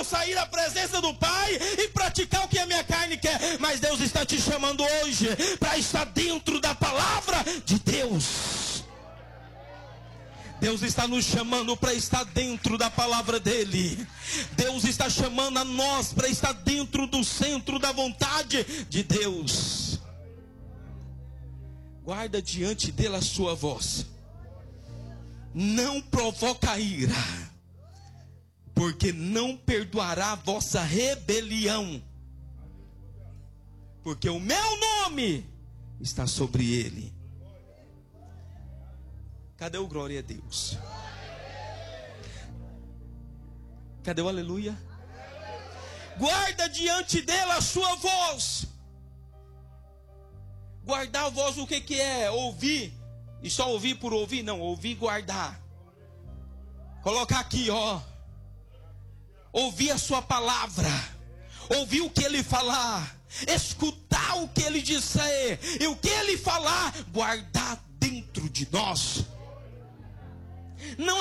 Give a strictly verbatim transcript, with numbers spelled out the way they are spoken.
sair da presença do Pai e praticar o que a minha carne quer. Mas Deus está te chamando hoje para estar dentro da palavra de Deus. Deus está nos chamando para estar dentro da palavra dele. Deus está chamando a nós para estar dentro do centro da vontade de Deus. Guarda diante dele a sua voz. Não provoca ira, porque não perdoará a vossa rebelião. Porque o meu nome está sobre ele. Cadê o glória a Deus? Cadê o aleluia? Guarda diante dele a sua voz. Guardar a voz, o que que é? Ouvir. E só ouvir por ouvir? Não, ouvir e guardar. Colocar aqui, ó. Ouvir a sua palavra. Ouvir o que ele falar. Escutar o que ele disser. E o que ele falar, guardar dentro de nós. Não